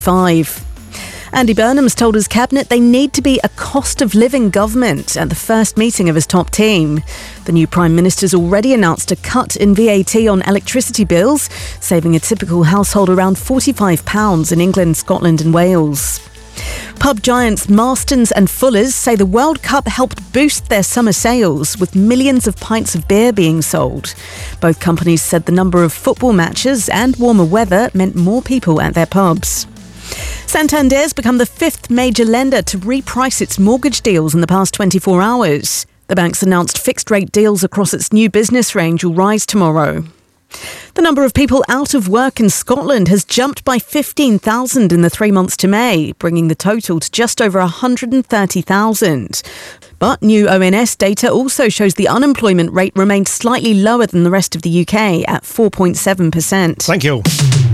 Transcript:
5. Andy Burnham's told his cabinet they need to be a cost of living government at the first meeting of his top team. The new Prime Minister's already announced a cut in VAT on electricity bills, saving a typical household around £45 in England, Scotland and Wales. Pub giants Marston's and Fuller's say the World Cup helped boost their summer sales, with millions of pints of beer being sold. Both companies said the number of football matches and warmer weather meant more people at their pubs. Santander's become the 5th major lender to reprice its mortgage deals in the past 24 hours. The bank's announced fixed-rate deals across its new business range will rise tomorrow. The number of people out of work in Scotland has jumped by 15,000 in the 3 months to May, bringing the total to just over 130,000. But new ONS data also shows the unemployment rate remained slightly lower than the rest of the UK at 4.7%. Thank you.